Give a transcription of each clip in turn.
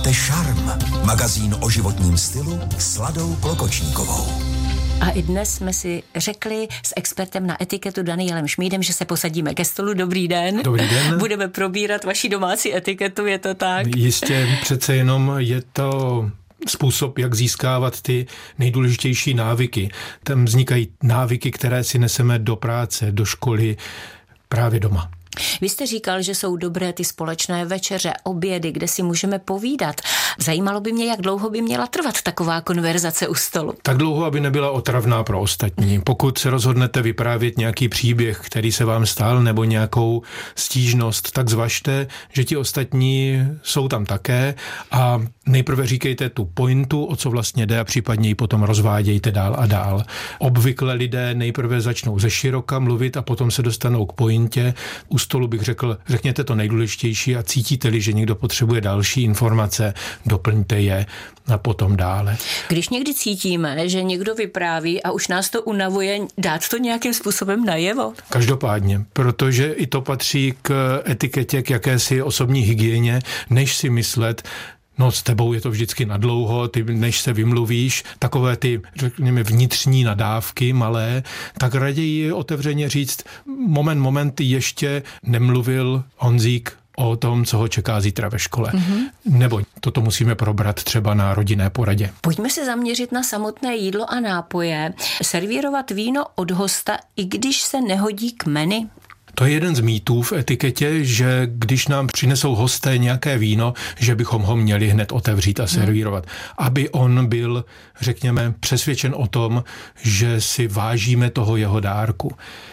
Posloucháte Šarm, magazín o životním stylu s Ladou Klokočníkovou. A i dnes jsme si řekli s expertem na etiketu Danielem Šmídem, že se posadíme ke stolu. Dobrý den. Dobrý den. Budeme probírat vaši domácí etiketu, je to tak? Jistě, přece jenom je to způsob, jak získávat ty nejdůležitější návyky. Tam vznikají návyky, které si neseme do práce, do školy, právě doma. Vy jste říkal, že jsou dobré ty společné večeře, obědy, kde si můžeme povídat. Zajímalo by mě, jak dlouho by měla trvat taková konverzace u stolu. Tak dlouho, aby nebyla otravná pro ostatní. Pokud se rozhodnete vyprávět nějaký příběh, který se vám stal, nebo nějakou stížnost, tak zvažte, že ti ostatní jsou tam také a nejprve říkejte tu pointu, o co vlastně jde a případně ji potom rozvádějte dál a dál. Obvykle lidé nejprve začnou ze široka mluvit a potom se dostanou k pointě. U stolu bych řekl, řekněte to nejdůležitější a cítíte-li, že někdo potřebuje další informace, doplňte je a potom dále. Když někdy cítíme, že někdo vypráví a už nás to unavuje, dát to nějakým způsobem najevo? Každopádně, protože i to patří k etiketě, k jakési osobní hygieně, než si myslet, no s tebou je to vždycky nadlouho, ty než se vymluvíš, takové ty, řekněme, vnitřní nadávky malé, tak raději otevřeně říct, moment, ještě nemluvil Honzík o tom, co ho čeká zítra ve škole. Nebo toto musíme probrat třeba na rodinné poradě. Pojďme se zaměřit na samotné jídlo a nápoje. Servírovat víno od hosta, i když se nehodí k menu? To je jeden z mýtů v etiketě, že když nám přinesou hosté nějaké víno, že bychom ho měli hned otevřít a servírovat. Aby on byl, řekněme, přesvědčen o tom, že si vážíme toho jeho dárku.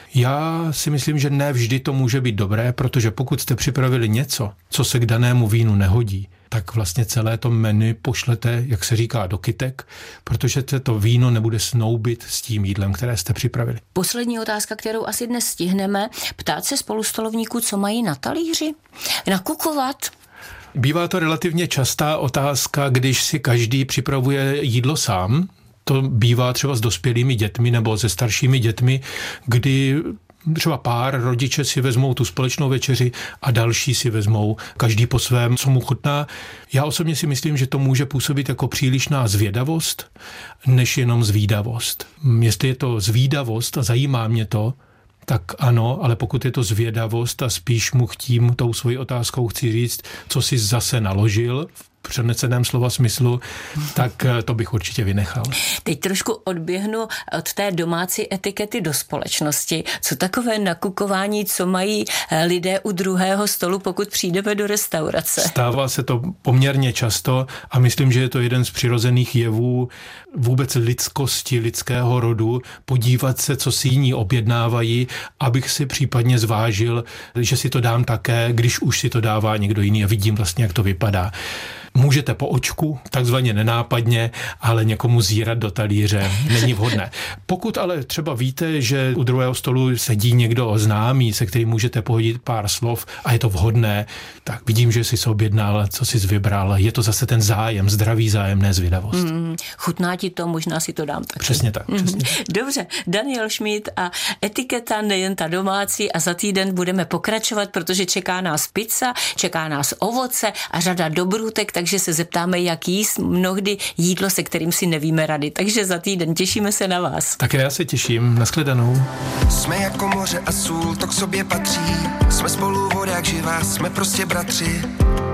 Já si myslím, že ne vždy to může být dobré, protože pokud jste připravili něco, co se k danému vínu nehodí, tak vlastně celé to menu pošlete, jak se říká, do kytek, protože to víno nebude snoubit s tím jídlem, které jste připravili. Poslední otázka, kterou asi dnes stihneme. Ptát se spolustolovníků, co mají na talíři? Nakukovat? Bývá to relativně častá otázka, když si každý připravuje jídlo sám. To bývá třeba s dospělými dětmi nebo se staršími dětmi, kdy třeba pár rodiče si vezmou tu společnou večeři a další si vezmou každý po svém, co mu chutná. Já osobně si myslím, že to může působit jako přílišná zvědavost, než jenom zvídavost. Jestli je to zvídavost a zajímá mě to, tak ano, ale pokud je to zvědavost a spíš mu tou svojí otázkou chci říct, co si zase naložil v přeneseném slova smyslu, tak to bych určitě vynechal. Teď trošku odběhnu od té domácí etikety do společnosti. Co takové nakukování, co mají lidé u druhého stolu, pokud přijdeme do restaurace? Stává se to poměrně často a myslím, že je to jeden z přirozených jevů vůbec lidskosti, lidského rodu, podívat se, co si jiní objednávají, abych si případně zvážil, že si to dám také, když už si to dává někdo jiný a vidím vlastně, jak to vypadá. Můžete po očku, takzvaně nenápadně, ale někomu zírat do talíře není vhodné. Pokud ale třeba víte, že u druhého stolu sedí někdo známý, se kterým můžete pohodit pár slov a je to vhodné, tak vidím, že jsi se objednal, co jsi vybral. Je to zase ten zájem, zdravý zájem, ne zvědavost. Chutná ti to, možná si to dám taky. Přesně tak. Přesně. Dobře, Daniel Šmíd a etiketa, nejen ta domácí, a za týden budeme pokračovat, protože čeká nás pizza, čeká nás ovoce a řada dobrůtek, takže se zeptáme, jak jíst mnohdy jídlo, se kterým si nevíme rady. Takže za týden těšíme se na vás. Také já se těším. Nashledanou. Jsme jako moře a sůl, to k sobě patří. Jsme spolu voda jak živá, jsme prostě bratři.